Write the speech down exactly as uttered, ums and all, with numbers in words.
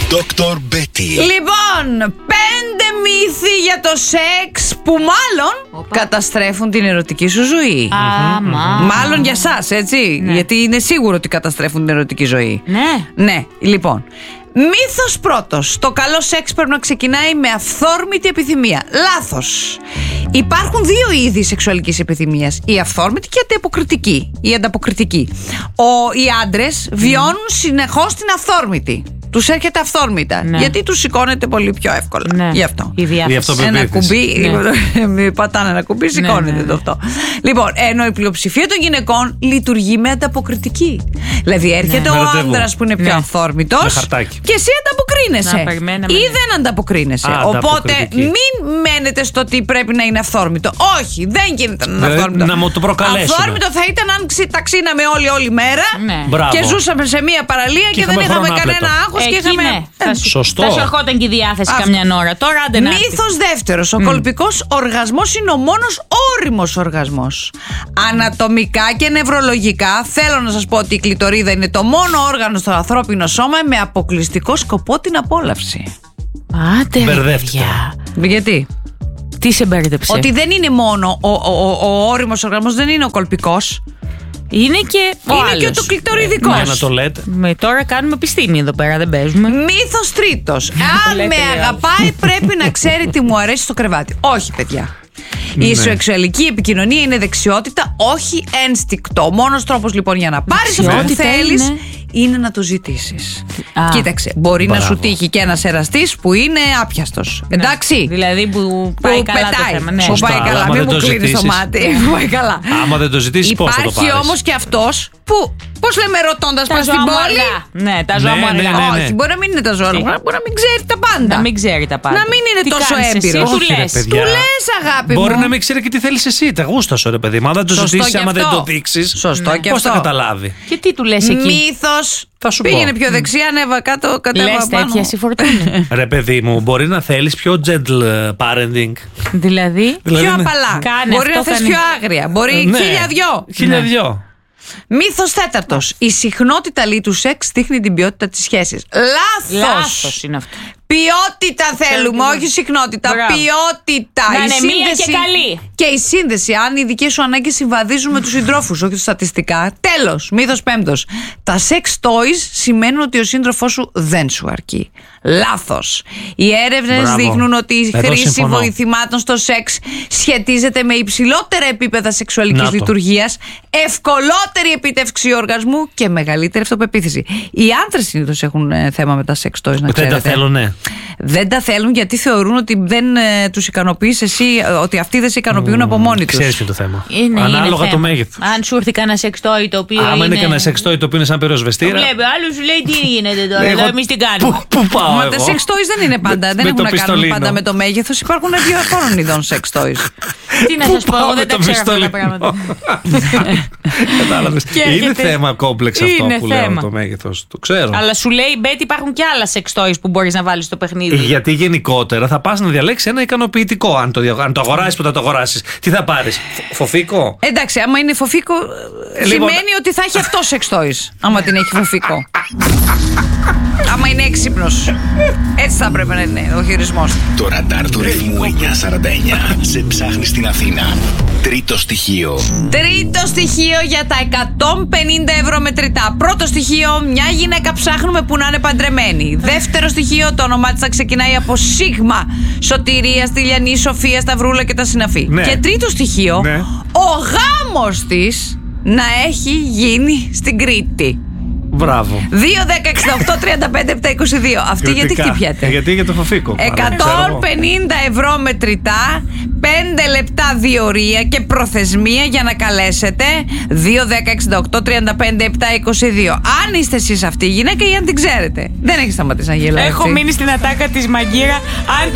Δόκτωρ Μπέτι. Λοιπόν, πέντε μύθοι για το σεξ που μάλλον Οπα. καταστρέφουν την ερωτική σου ζωή. Α, μα. Μάλλον για σας, έτσι. Ναι. Γιατί είναι σίγουρο ότι καταστρέφουν την ερωτική ζωή. Ναι. Ναι, λοιπόν. Μύθος πρώτος. Το καλό σεξ πρέπει να ξεκινάει με αυθόρμητη επιθυμία. Λάθος. Υπάρχουν δύο είδη σεξουαλικής επιθυμίας. Η αυθόρμητη και η ανταποκριτική. Η ανταποκριτική. Ο, οι άντρες βιώνουν συνεχώς την αυθόρμητη. Τους έρχεται αυθόρμητα. Ναι. Γιατί τους σηκώνεται πολύ πιο εύκολα. Ναι. Γι' αυτό. Η διάθεση. Ένα κουμπί. Ναι. Πατάνε ένα κουμπί, σηκώνεται ναι, ναι. το αυτό. Λοιπόν, ενώ η πλειοψηφία των γυναικών λειτουργεί με ανταποκριτική. Δηλαδή έρχεται ναι. ο άνδρας που είναι πιο ναι. αυθόρμητος και εσύ ανταποκρίνεσαι. Να, ή δεν ανταποκρίνεσαι. Α, οπότε μην μένετε στο ότι πρέπει να είναι αυθόρμητο. Όχι, δεν γίνεται να είναι δηλαδή, αυθόρμητο. Να μου το προκαλέσουμε. Αυθόρμητο θα ήταν αν ταξίναμε όλη όλη μέρα ναι. και ζούσαμε σε μία παραλία και, και δεν είχαμε κανένα άγχος. Και είχαμε... ναι. θα, Σωστό. Θα σου ερχόταν και η διάθεση Αυτό. καμιά ώρα. Τώρα άντε να Μύθος δεύτερος. Ο mm. κολπικός οργασμός είναι ο μόνος όριμος οργασμός. Ανατομικά και νευρολογικά θέλω να σας πω ότι η κλειτορίδα είναι το μόνο όργανο στο ανθρώπινο σώμα με αποκλειστικό σκοπό την απόλαυση. Άντε μπερδεύτηκα. Γιατί? Τι σε μπέρδεψε? Ότι δεν είναι μόνο ο, ο, ο, ο όριμος οργασμός, δεν είναι ο κολπικός. Είναι και ο είναι άλλος. και το κλειτοριδικός. Ναι, να το λέτε. Με, τώρα κάνουμε επιστήμη εδώ πέρα, δεν παίζουμε. Μύθος τρίτος. Αν με αγαπάει πρέπει να ξέρει τι μου αρέσει στο κρεβάτι. Όχι, παιδιά. Η ναι. σεξουαλική επικοινωνία είναι δεξιότητα, όχι ένστικτο. Ο μόνος τρόπος λοιπόν για να πάρεις αυτό που θέλεις είναι... είναι να το ζητήσεις. Α, κοίταξε, μπορεί μπράβο. να σου τύχει και ένας εραστής που είναι άπιαστος. Ναι. Εντάξει. Δηλαδή που πάει που καλά πετάει. Το θέμα. Ναι. Που πάει καλά. Άμα μην μου το κλείνεις το μάτι. Που πάει καλά. Άμα δεν το ζητήσεις, πώς θα το πάρεις? Υπάρχει όμως και αυτός που, πώς λέμε, ρωτώντας πας στην πόλη. Ναι, τα ζώα μου αργά. Όχι, μπορεί να μην είναι τα ζώα μου αργά. Μπορεί να μην ξέρει τα πάντα. Να μην ξέρει τα πάντα. Να μην είναι τόσο έμπειρος. Του λες, αγάπη μου. Μπορεί να μην ξέρει και τι θέλεις εσύ. Τα γούστα σου, ρε παιδί. Μα δεν το ζητήσεις, άμα δεν το δείξεις. Σωστό και αυτό. Πώς θα καταλάβει? Και τι του λες εκεί? Μύθος. Πήγαινε πιο δεξιά, ανέβα κάτω, κατέβα πάνω. Λες τέτοια συφορτούνε. Ρε παιδί μου, μπορεί να θέλεις πιο gentle parenting. Δηλαδή πιο απαλά. Μπορεί να θες πιο άγρια. Μπορεί χίλια δυο. Χίλια δυο. Μύθος τέταρτος. Η συχνότητα λέει του σεξ δείχνει την ποιότητα της σχέσης. Λάθος. Λάθος είναι αυτό. Ποιότητα θέλουμε, όχι συχνότητα. Μπράβο. Ποιότητα. Να η είναι σύνδεση... μία και καλή. Και η σύνδεση, αν οι δικές σου ανάγκες συμβαδίζουν με τους συντρόφους, όχι στατιστικά. Τέλος, μύθος πέμπτος. Τα sex toys σημαίνουν ότι ο σύντροφός σου δεν σου αρκεί. Λάθος. Οι έρευνες Μπράβο. δείχνουν ότι η Εδώ χρήση συμφωνώ. βοηθημάτων στο σεξ σχετίζεται με υψηλότερα επίπεδα σεξουαλικής λειτουργίας, ευκολότερη επίτευξη οργασμού και μεγαλύτερη αυτοπεποίθηση. Οι άντρες συνήθως έχουν θέμα με τα sex toys, να ξέρετε. Δεν τα θέλουν, ναι. Δεν τα θέλουν γιατί θεωρούν ότι δεν ε, τους ικανοποιείς εσύ, ότι αυτοί δεν σε ικανοποιούν mm, από μόνοι τους. Ξέρεις ποιο το θέμα. Είναι, Ανάλογα είναι το μέγεθος. Αν σου έρθει κανένα σεξτόι το οποίο. Άμα είναι, είναι κανένα σεξτόι το οποίο είναι σαν πυροσβεστήρα. Ναι, το βλέπει, άλλο σου λέει τι γίνεται τώρα. Εδώ εμείς τι κάνουμε. Πού, πού πάω? Μα εγώ? τα sex toys δεν είναι πάντα. Με, δεν με έχουν να κάνουν πάντα με το μέγεθος. Υπάρχουν διαφόρων ειδών sex toys. Τι να σας πω, εγώ δεν τα ξέρω αυτά τα πράγματα. Κατάλαβες. Είναι θέμα κόμπλεξ αυτό που λέω το μέγεθος. Το ξέρω. Αλλά σου λέει, Μπέτι, υπάρχουν και άλλα sex toys που μπορείς να βάλεις στο παιχνίδι. Γιατί γενικότερα θα πας να διαλέξεις ένα ικανοποιητικό. Αν το, αν το αγοράσεις, που θα το αγοράσεις. Τι θα πάρεις? Φοφίκο? Εντάξει, άμα είναι φοφίκο, λοιπόν, σημαίνει ότι θα έχει αυτό sex toys. Άμα την έχει φοφίκο. Άμα είναι έξυπνος. Έτσι θα πρέπει να είναι ο χειρισμός. Το ραντάρ του ρυθμού εννιακόσια σαράντα εννιά σε ψάχνει στην Αθήνα. Τρίτο στοιχείο. Τρίτο στοιχείο για τα εκατόν πενήντα ευρώ μετρητά. Πρώτο στοιχείο, μια γυναίκα ψάχνουμε που να είναι παντρεμένη. Δεύτερο στοιχείο, το όνομά της θα ξεκινάει από Σίγμα. Σωτηρία, Στυλιανή, Σοφία, Σταυρούλα και τα συναφή. Ναι. Και τρίτο στοιχείο, ναι, ο γάμος της να έχει γίνει στην Κρήτη. Μπράβο. δύο, δέκα, εξήντα οκτώ, τριάντα πέντε, επτά, είκοσι δύο. Αυτή γιατί χτυπιέται? Γιατί για το φοφίκο. εκατόν πενήντα ευρώ μετρητά, πέντε λεπτά διορία και προθεσμία για να καλέσετε. δύο, δέκα, εξήντα οκτώ, τριάντα πέντε, επτά, είκοσι δύο. Αν είστε εσείς αυτή η γυναίκα ή αν την ξέρετε. Δεν έχει σταματήσει να γελάει. Έχω μείνει στην ατάκα της Μαγκύρα. Αν